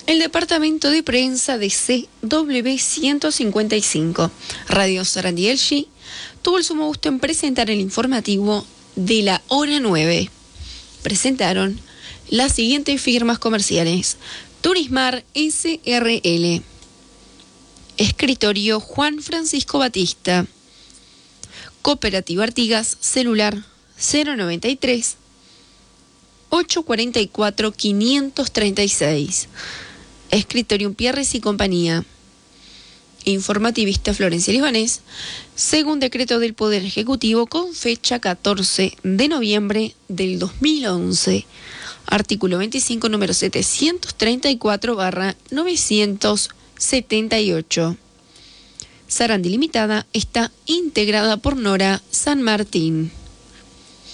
El departamento de prensa de CW 155, Radio Sarandí Elchi, tuvo el sumo gusto en presentar el informativo de la hora 9. Presentaron las siguientes firmas comerciales: Turismar SRL, Escritorio Juan Francisco Batista, Cooperativa Artigas, celular 093 844 536. Escritorium Pierres y Compañía. Informativista Florencia Libanés, según decreto del Poder Ejecutivo con fecha 14 de noviembre del 2011. Artículo 25, número 734/978. Sarandí Limitada está integrada por Nora San Martín.